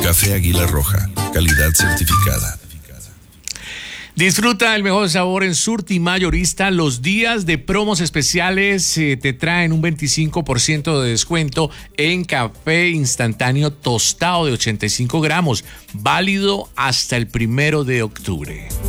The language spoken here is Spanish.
Café Águila Roja, calidad certificada. Disfruta el mejor sabor en Surti Mayorista. Los días de promos especiales te traen un 25% de descuento en café instantáneo tostado de 85 gramos, válido hasta el 1 de octubre.